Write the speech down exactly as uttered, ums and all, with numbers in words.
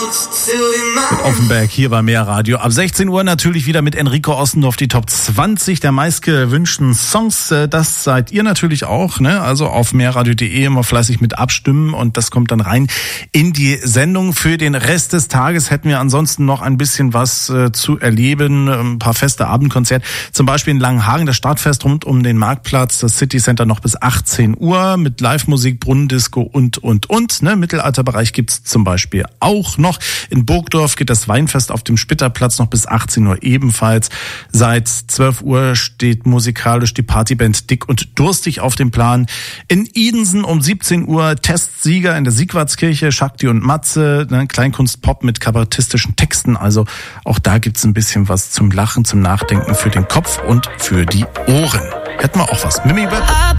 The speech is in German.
Mit Offenberg hier bei Mehr Radio. Ab sechzehn Uhr natürlich wieder mit Enrico Ossendorf die Top zwanzig der meistgewünschten Songs. Das seid ihr natürlich auch, ne? Also auf mehrradio punkt de immer fleißig mit abstimmen und das kommt dann rein in die Sendung. Für den Rest des Tages hätten wir ansonsten noch ein bisschen was äh, zu erleben. Ein paar feste Abendkonzerte. Zum Beispiel in Langenhagen das Stadtfest rund um den Marktplatz, das City Center noch bis achtzehn Uhr mit Live-Musik, Brunnendisco und, und, und. Ne? Mittelalterbereich gibt's zum Beispiel auch noch. In Burgdorf geht das Weinfest auf dem Spitterplatz noch bis achtzehn Uhr ebenfalls. Seit zwölf Uhr steht musikalisch die Partyband Dick und Durstig auf dem Plan. In Idensen um siebzehn Uhr Testsieger in der Siegwartskirche, Shakti und Matze, ne? Kleinkunst-Pop mit kabarettistischen Texten. Also auch da gibt's ein bisschen was zum Lachen, zum Nachdenken für den Kopf und für die Ohren. Hätten wir auch was. Mimi Webb.